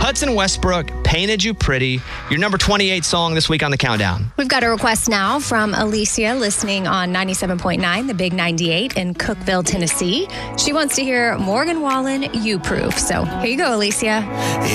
Hudson Westbrook, Painted You Pretty, your number 28 song this week on the Countdown. We've got a request now from Alicia listening on 97.9, the Big 98 in Cookeville, Tennessee. She wants to hear Morgan Wallen, You Proof. So here you go, Alicia.